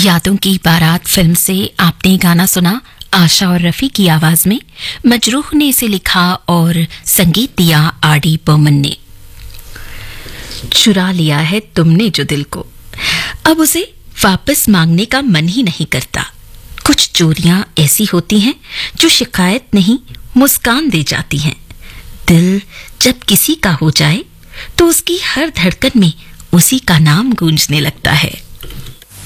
यादों की बारात फिल्म से आपने गाना सुना आशा और रफी की आवाज में। मजरूह ने इसे लिखा और संगीत दिया आर.डी. बर्मन ने। चुरा लिया है तुमने जो दिल को, अब उसे वापस मांगने का मन ही नहीं करता। कुछ चोरियां ऐसी होती हैं जो शिकायत नहीं मुस्कान दे जाती हैं। दिल जब किसी का हो जाए तो उसकी हर धड़कन में उसी का नाम गूंजने लगता है।